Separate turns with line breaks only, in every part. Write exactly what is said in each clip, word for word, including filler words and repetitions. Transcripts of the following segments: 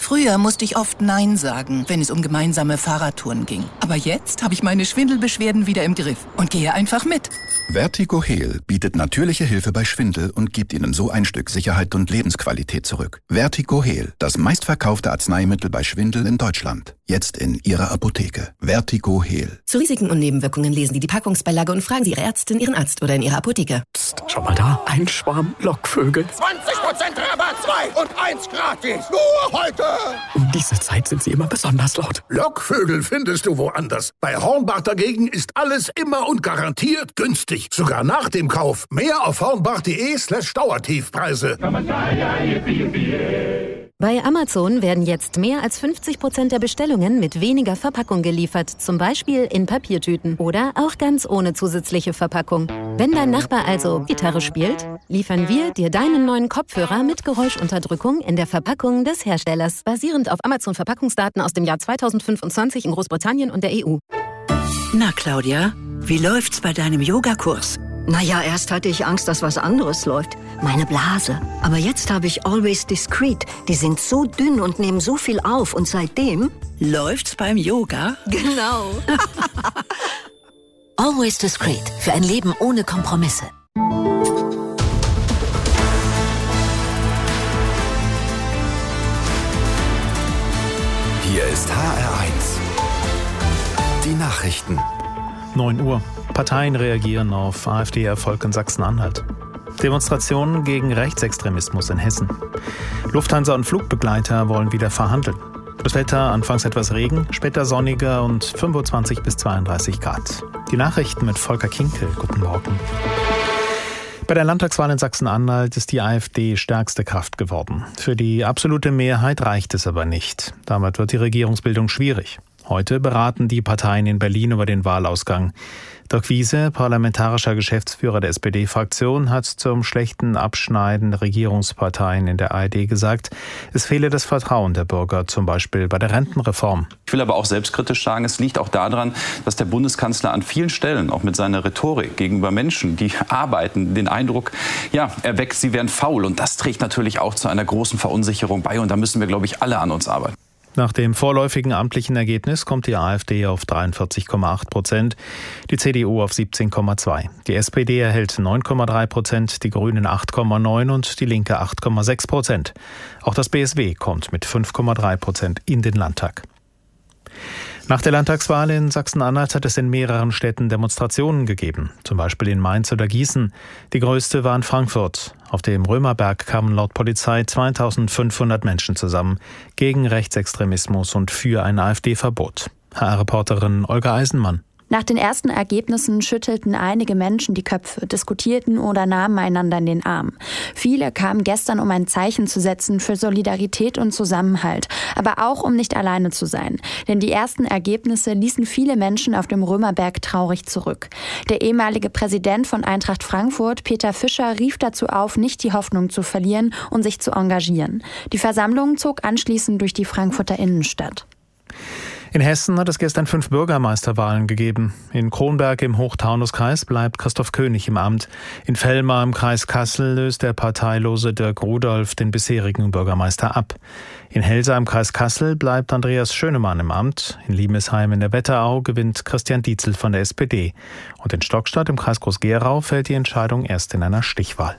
Früher musste ich oft Nein sagen, wenn es um gemeinsame Fahrradtouren ging. Aber jetzt habe ich meine Schwindelbeschwerden wieder im Griff und gehe einfach mit.
Vertigo-Heal bietet natürliche Hilfe bei Schwindel und gibt Ihnen so ein Stück Sicherheit und Lebensqualität zurück. Vertigo-Heal, das meistverkaufte Arzneimittel bei Schwindel in Deutschland. Jetzt in Ihrer Apotheke. Vertigo-Heal.
Zu Risiken und Nebenwirkungen lesen Sie die Packungsbeilage und fragen Sie Ihre Ärztin, Ihren Arzt oder in Ihrer Apotheke.
Psst, schau mal da, ein Schwarm Lockvögel.
zwanzig Prozent Rabatt, zwei und eins gratis. Nur heute.
Um diese Zeit sind sie immer besonders laut.
Lockvögel findest du woanders. Bei Hornbach dagegen ist alles immer und garantiert günstig. Sogar nach dem Kauf. Mehr auf hornbach.de slash Dauertiefpreise.
Bei Amazon werden jetzt mehr als fünfzig Prozent der Bestellungen mit weniger Verpackung geliefert, zum Beispiel in Papiertüten oder auch ganz ohne zusätzliche Verpackung. Wenn dein Nachbar also Gitarre spielt, liefern wir dir deinen neuen Kopfhörer mit Geräuschunterdrückung in der Verpackung des Herstellers, basierend auf Amazon-Verpackungsdaten aus dem Jahr zweitausendfünfundzwanzig in Großbritannien und der E U.
Na, Claudia, wie läuft's bei deinem Yogakurs?
Naja, erst hatte ich Angst, dass was anderes läuft. Meine Blase. Aber jetzt habe ich Always Discreet. Die sind so dünn und nehmen so viel auf. Und seitdem...
Läuft's beim Yoga?
Genau.
Always Discreet. Für ein Leben ohne Kompromisse.
Hier ist H R eins. Die Nachrichten.
neun Uhr. Parteien reagieren auf AfD-Erfolg in Sachsen-Anhalt. Demonstrationen gegen Rechtsextremismus in Hessen. Lufthansa und Flugbegleiter wollen wieder verhandeln. Das Wetter anfangs etwas Regen, später sonniger und fünfundzwanzig bis zweiunddreißig Grad. Die Nachrichten mit Volker Kinkel. Guten Morgen. Bei der Landtagswahl in Sachsen-Anhalt ist die AfD stärkste Kraft geworden. Für die absolute Mehrheit reicht es aber nicht. Damit wird die Regierungsbildung schwierig. Heute beraten die Parteien in Berlin über den Wahlausgang. Dirk Wiese, parlamentarischer Geschäftsführer der S P D-Fraktion, hat zum schlechten Abschneiden der Regierungsparteien in der A R D gesagt, es fehle das Vertrauen der Bürger, zum Beispiel bei der Rentenreform.
Ich will aber auch selbstkritisch sagen, es liegt auch daran, dass der Bundeskanzler an vielen Stellen, auch mit seiner Rhetorik gegenüber Menschen, die arbeiten, den Eindruck ja, erweckt, sie wären faul. Und das trägt natürlich auch zu einer großen Verunsicherung bei. Und da müssen wir, glaube ich, alle an uns arbeiten.
Nach dem vorläufigen amtlichen Ergebnis kommt die AfD auf dreiundvierzig Komma acht Prozent, die C D U auf siebzehn Komma zwei. Die S P D erhält neun Komma drei Prozent, die Grünen acht Komma neun und die Linke acht Komma sechs Prozent. Auch das B S W kommt mit fünf Komma drei Prozent in den Landtag. Nach der Landtagswahl in Sachsen-Anhalt hat es in mehreren Städten Demonstrationen gegeben, zum Beispiel in Mainz oder Gießen. Die größte war in Frankfurt. Auf dem Römerberg kamen laut Polizei zweitausendfünfhundert Menschen zusammen gegen Rechtsextremismus und für ein AfD-Verbot. H R-Reporterin Olga Eisenmann.
Nach den ersten Ergebnissen schüttelten einige Menschen die Köpfe, diskutierten oder nahmen einander in den Arm. Viele kamen gestern, um ein Zeichen zu setzen für Solidarität und Zusammenhalt, aber auch um nicht alleine zu sein. Denn die ersten Ergebnisse ließen viele Menschen auf dem Römerberg traurig zurück. Der ehemalige Präsident von Eintracht Frankfurt, Peter Fischer, rief dazu auf, nicht die Hoffnung zu verlieren und sich zu engagieren. Die Versammlung zog anschließend durch die Frankfurter Innenstadt.
In Hessen hat es gestern fünf Bürgermeisterwahlen gegeben. In Kronberg im Hochtaunuskreis bleibt Christoph König im Amt. In Vellmar im Kreis Kassel löst der parteilose Dirk Rudolph den bisherigen Bürgermeister ab. In Helsa im Kreis Kassel bleibt Andreas Schönemann im Amt. In Liebesheim in der Wetterau gewinnt Christian Dietzel von der S P D. Und in Stockstadt im Kreis Groß-Gerau fällt die Entscheidung erst in einer Stichwahl.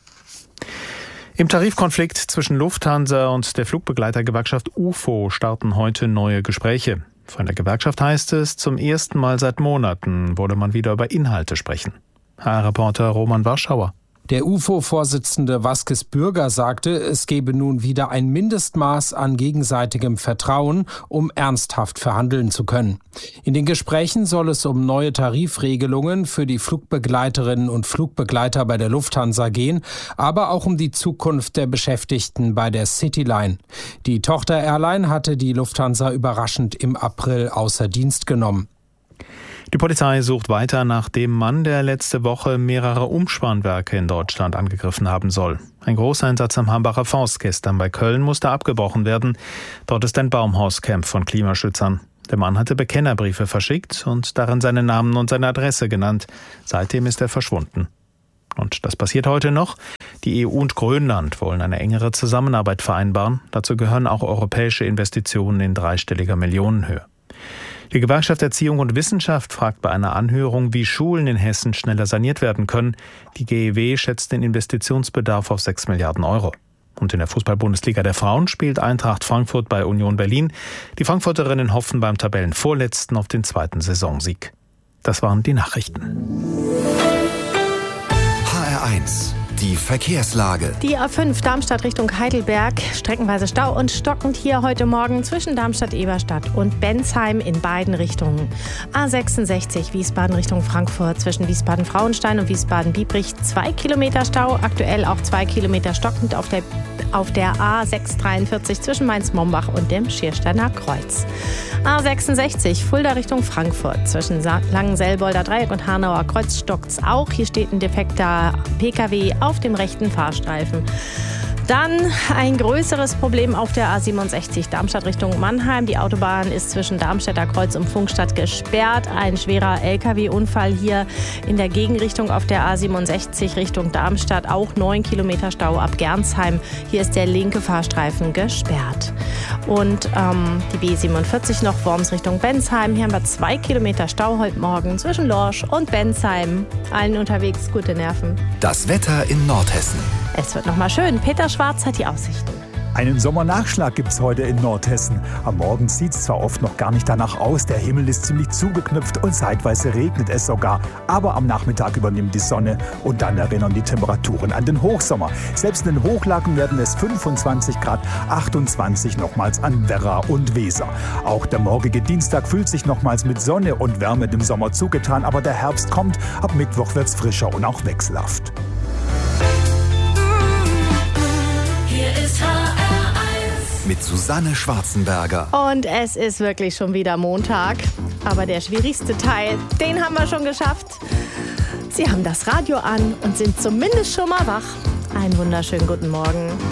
Im Tarifkonflikt zwischen Lufthansa und der Flugbegleitergewerkschaft U F O starten heute neue Gespräche. Von der Gewerkschaft heißt es, zum ersten Mal seit Monaten wolle man wieder über Inhalte sprechen. H R-Reporter Roman Warschauer.
Der U F O-Vorsitzende Vasquez Bürger sagte, es gebe nun wieder ein Mindestmaß an gegenseitigem Vertrauen, um ernsthaft verhandeln zu können. In den Gesprächen soll es um neue Tarifregelungen für die Flugbegleiterinnen und Flugbegleiter bei der Lufthansa gehen, aber auch um die Zukunft der Beschäftigten bei der Cityline. Die Tochter-Airline hatte die Lufthansa überraschend im April außer Dienst genommen.
Die Polizei sucht weiter nach dem Mann, der letzte Woche mehrere Umspannwerke in Deutschland angegriffen haben soll. Ein Großeinsatz am Hambacher Forst gestern bei Köln musste abgebrochen werden. Dort ist ein Baumhauscamp von Klimaschützern. Der Mann hatte Bekennerbriefe verschickt und darin seinen Namen und seine Adresse genannt. Seitdem ist er verschwunden. Und das passiert heute noch. Die E U und Grönland wollen eine engere Zusammenarbeit vereinbaren. Dazu gehören auch europäische Investitionen in dreistelliger Millionenhöhe. Die Gewerkschaft Erziehung und Wissenschaft fragt bei einer Anhörung, wie Schulen in Hessen schneller saniert werden können. Die G E W schätzt den Investitionsbedarf auf sechs Milliarden Euro. Und in der Fußball-Bundesliga der Frauen spielt Eintracht Frankfurt bei Union Berlin. Die Frankfurterinnen hoffen beim Tabellenvorletzten auf den zweiten Saisonsieg. Das waren die Nachrichten.
H R eins, die Verkehrslage.
Die A fünf Darmstadt Richtung Heidelberg, streckenweise Stau und stockend hier heute Morgen zwischen Darmstadt-Eberstadt und Bensheim in beiden Richtungen. A sechsundsechzig Wiesbaden Richtung Frankfurt zwischen Wiesbaden-Frauenstein und Wiesbaden-Biebrich zwei Kilometer Stau, aktuell auch zwei Kilometer stockend auf der, auf der A sechshundertdreiundvierzig zwischen Mainz-Mombach und dem Schiersteiner Kreuz. A sechsundsechzig Fulda Richtung Frankfurt zwischen Langenselbolder Dreieck und Hanauer Kreuz stockt's auch. Hier steht ein defekter P K W auf dem rechten Fahrstreifen. Dann ein größeres Problem auf der A siebenundsechzig Darmstadt Richtung Mannheim. Die Autobahn ist zwischen Darmstädter Kreuz und Pfungstadt gesperrt. Ein schwerer L K W-Unfall hier in der Gegenrichtung auf der A siebenundsechzig Richtung Darmstadt. Auch neun Kilometer Stau ab Gernsheim. Hier ist der linke Fahrstreifen gesperrt. Und ähm, die B siebenundvierzig noch Worms Richtung Bensheim. Hier haben wir zwei Kilometer Stau heute Morgen zwischen Lorsch und Bensheim. Allen unterwegs gute Nerven.
Das Wetter in Nordhessen.
Es wird noch mal schön. Peter Schwarz hat die Aussichten.
Einen Sommernachschlag gibt es heute in Nordhessen. Am Morgen sieht es zwar oft noch gar nicht danach aus, der Himmel ist ziemlich zugeknüpft und zeitweise regnet es sogar. Aber am Nachmittag übernimmt die Sonne und dann erinnern die Temperaturen an den Hochsommer. Selbst in den Hochlagen werden es fünfundzwanzig Grad, achtundzwanzig nochmals an Werra und Weser. Auch der morgige Dienstag fühlt sich nochmals mit Sonne und Wärme dem Sommer zugetan, aber der Herbst kommt. Ab Mittwoch wird's frischer und auch wechselhaft.
Mit Susanne Schwarzenberger.
Und es ist wirklich schon wieder Montag. Aber der schwierigste Teil, den haben wir schon geschafft. Sie haben das Radio an und sind zumindest schon mal wach. Einen wunderschönen guten Morgen.